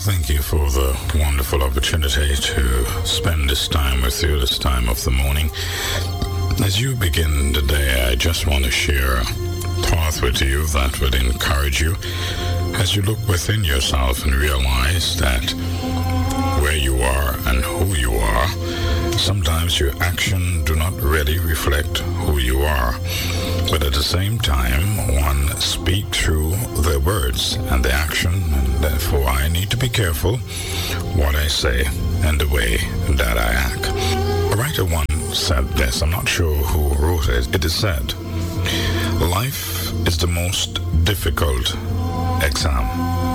Thank you for the wonderful opportunity to spend this time with you, this time of the morning. As you begin the day, I just want to share a thought with you that would encourage you as you look within yourself and realize that where you are and who you are, sometimes your action do not really reflect who you are. But at the same time, one speak through their words and the action, and therefore I need to be careful what I say and the way that I act. A writer once said this, I'm not sure who wrote it. It is said, life is the most difficult exam.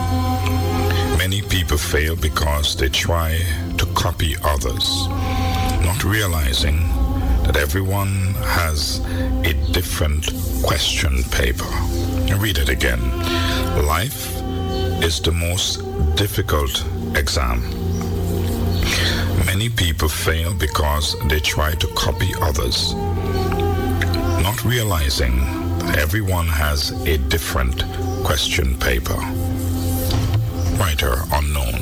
Many people fail because they try to copy others, not realizing that everyone has a different question paper. Read it again. Life is the most difficult exam. Many people fail because they try to copy others, not realizing that everyone has a different question paper. Writer unknown.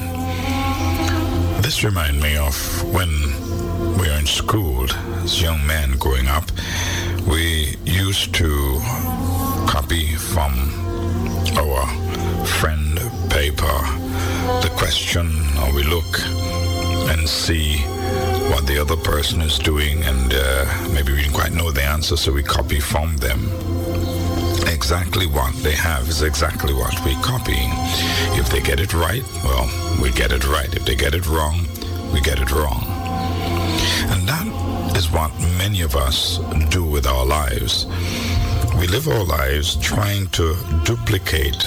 This reminds me of when we were in school as young men growing up. We used to copy from our friend paper the question, or we look and see what the other person is doing, and maybe we didn't quite know the answer, so we copy from them. Exactly what they have is exactly what we're copying. If they get it right, well, we get it right. If they get it wrong, we get it wrong. And that is what many of us do with our lives. We live our lives trying to duplicate,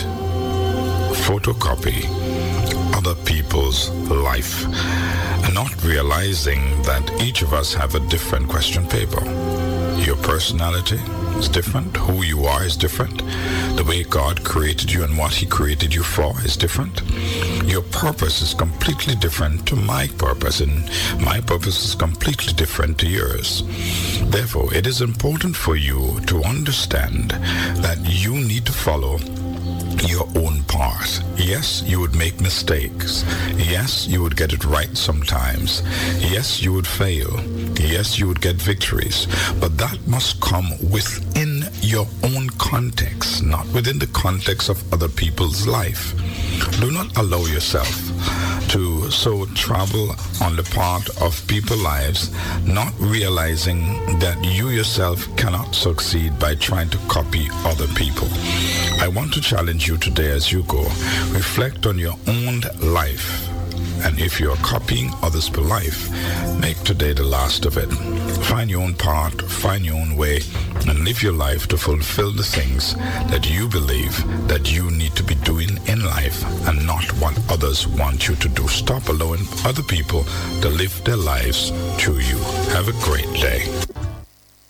photocopy other people's life, and not realizing that each of us have a different question paper. Your personality is different. Who you are is different. The way God created you and what He created you for is different. Your purpose is completely different to my purpose, and my purpose is completely different to yours. Therefore, it is important for you to understand that you need to follow your own path. Yes, you would make mistakes. Yes, you would get it right sometimes. Yes, you would fail. Yes, you would get victories. But that must come within your own context, not within the context of other people's life. Do not allow yourself to so travel on the path of people's lives, not realizing that you yourself cannot succeed by trying to copy other people. I want to challenge you today as you go. Reflect on your own life. And if you are copying others' life, make today the last of it. Find your own path, find your own way, and live your life to fulfill the things that you believe that you need to be doing in life, and not what others want you to do. Stop allowing other people to live their lives through you. Have a great day.